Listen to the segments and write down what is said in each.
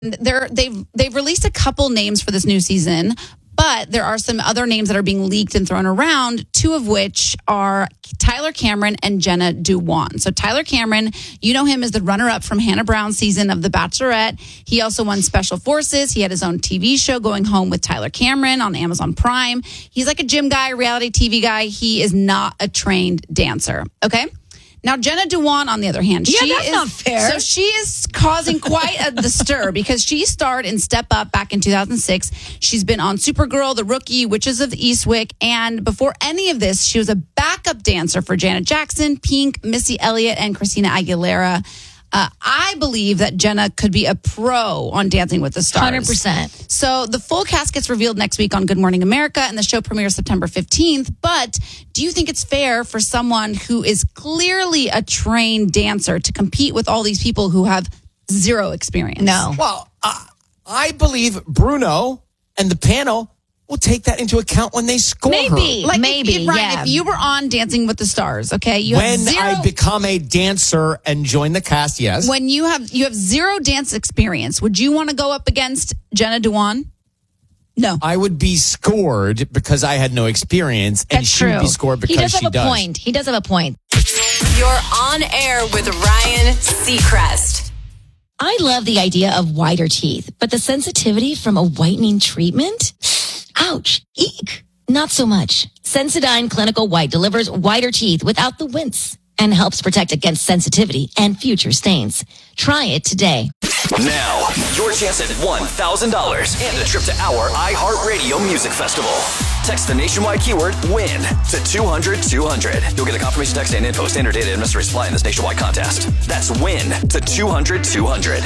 They've released a couple names for this new season, but there are some other names that are being leaked and thrown around, two of which are Tyler Cameron and Jenna Dewan. So Tyler Cameron, you know him as the runner-up from Hannah Brown's season of The Bachelorette. He also won Special Forces. He had his own TV show, Going Home with Tyler Cameron, on Amazon Prime. He's like a gym guy, reality TV guy. He is not a trained dancer, okay? Now, Jenna Dewan, on the other hand, that's not fair. So she is causing quite the stir because she starred in Step Up back in 2006. She's been on Supergirl, The Rookie, Witches of Eastwick, and before any of this, she was a backup dancer for Janet Jackson, Pink, Missy Elliott, and Christina Aguilera. I believe that Jenna could be a pro on Dancing with the Stars. 100%. So the full cast gets revealed next week on Good Morning America, and the show premieres September 15th. But do you think it's fair for someone who is clearly a trained dancer to compete with all these people who have zero experience? No. Well, I believe Bruno and the panel will take that into account when they score Maybe. her. Like Maybe, Ryan, yeah. if you were on Dancing with the Stars, okay, you have When zero. I become a dancer and join the cast, yes. When you have zero dance experience, would you want to go up against Jenna Dewan? No. I would be scored because I had no experience, and That's she would be true. scored because He does she have a does. point. He does have a point. You're on air with Ryan Seacrest. I love the idea of whiter teeth, but the sensitivity from a whitening treatment? Ouch. Eek. Not so much. Sensodyne Clinical White delivers whiter teeth without the wince and helps protect against sensitivity and future stains. Try it today. Now, your chance at $1,000 and a trip to our iHeartRadio Music Festival. Text the nationwide keyword WIN to 200-200. You'll get a confirmation text and info. Standard data and mystery supply in this nationwide contest. That's WIN to 200-200.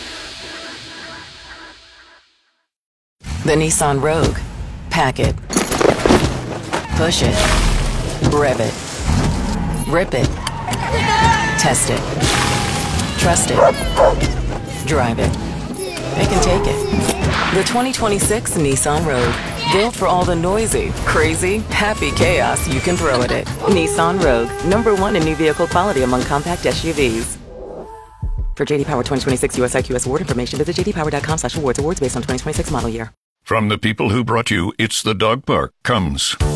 The Nissan Rogue. Pack it. Push it. Rev it. Rip it. Test it. Trust it. Drive it. They can take it. The 2026 Nissan Rogue. Built for all the noisy, crazy, happy chaos you can throw at it. Nissan Rogue. #1 in new vehicle quality among compact SUVs. For JD Power 2026 US IQS award information, visit jdpower.com/awards. Awards based on 2026 model year. From the people who brought you It's the Dog Park comes